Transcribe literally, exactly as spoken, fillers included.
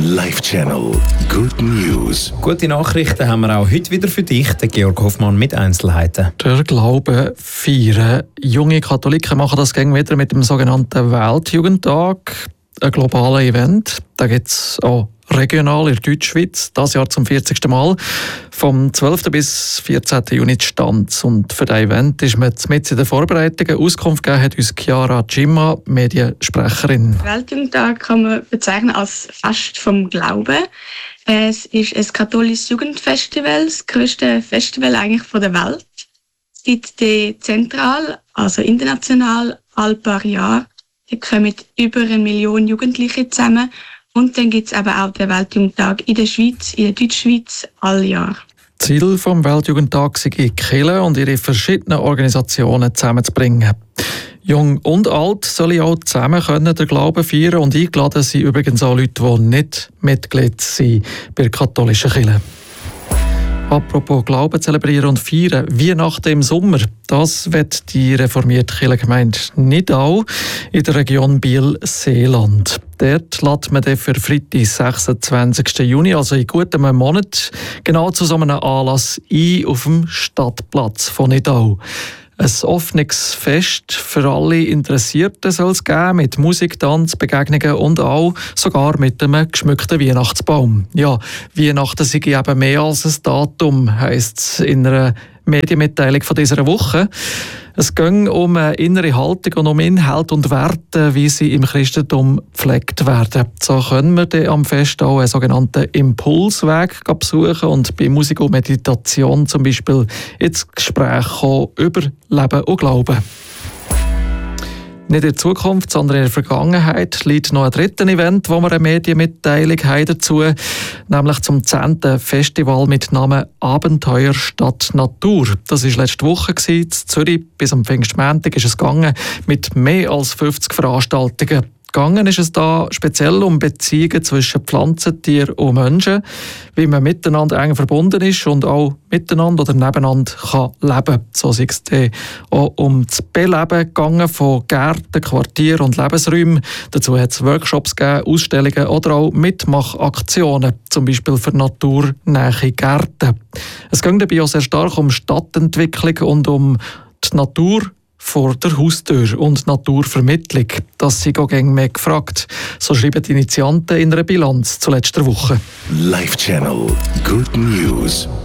Live Channel. Good News. Gute Nachrichten haben wir auch heute wieder für dich, der Georg Hoffmann mit Einzelheiten. Der Glaube feiern. Junge Katholiken machen das gegen wieder mit dem sogenannten Weltjugendtag. Ein globaler Event. Da gibt es auch regional in der Deutschschweiz, dieses Jahr zum vierzigsten Mal. Vom zwölften bis vierzehnten Juni stand. Und für das Event ist man mit in den Vorbereitungen. Auskunft gegeben hat uns Chiara Cimma, Mediensprecherin. Weltjugendtag kann man bezeichnen als Fest vom Glauben. Es ist ein katholisches Jugendfestival, das grösste Festival eigentlich von der Welt. Es gibt die zentral, also international, alle paar Jahre. Da kommen über eine Million Jugendliche zusammen. Und dann gibt es aber auch den Weltjugendtag in der Schweiz, in der Deutschschweiz, alle Jahre. Ziel des Weltjugendtags ist, die Kirche und ihre verschiedenen Organisationen zusammenzubringen. Jung und alt sollen auch zusammen können den Glauben feiern und eingeladen sind übrigens auch Leute, die nicht Mitglied sind bei der katholischen Kirche. Apropos Glauben zelebrieren und feiern, Weihnachten im Sommer, das wird die reformierte Kirchengemeinde Nidau in der Region Biel-Seeland. Dort lädt man für Freitag, sechsundzwanzigsten Juni, also in gutem Monat, genau zu so einem Anlass ein auf dem Stadtplatz von Nidau. Ein offenes Fest für alle Interessierten soll es geben, mit Musik, Tanz, Begegnungen und auch sogar mit einem geschmückten Weihnachtsbaum. Ja, Weihnachten sei eben mehr als ein Datum, heisst es in einer Medienmitteilung von dieser Woche. Es ging um eine innere Haltung und um Inhalt und Werte, wie sie im Christentum gepflegt werden. So können wir dann am Fest auch einen sogenannten Impulsweg besuchen und bei Musik und Meditation zum Beispiel ins Gespräch kommen über Leben und Glauben. Nicht in der Zukunft, sondern in der Vergangenheit liegt noch ein drittes Event, wo wir eine Medienmitteilung haben dazu, nämlich zum zehnten Festival mit Namen Abenteuer statt Natur. Das war letzte Woche in Zürich. Bis am Pfingstmontag ist es gegangen mit mehr als fünfzig Veranstaltungen. Gegangen ist es da speziell um Beziehungen zwischen Pflanzen, Tieren und Menschen, wie man miteinander eng verbunden ist und auch miteinander oder nebeneinander kann leben. So ist es auch um das Beleben gegangen von Gärten, Quartieren und Lebensräumen. Dazu hat es Workshops gegeben, Ausstellungen oder auch Mitmachaktionen, zum Beispiel für naturnahe Gärten. Es ging dabei auch sehr stark um Stadtentwicklung und um die Natur vor der Haustür und Naturvermittlung. Das sind auch gängig mehr gefragt. So schreiben die Initianten in einer Bilanz zu letzter Woche. Live Channel. Good News.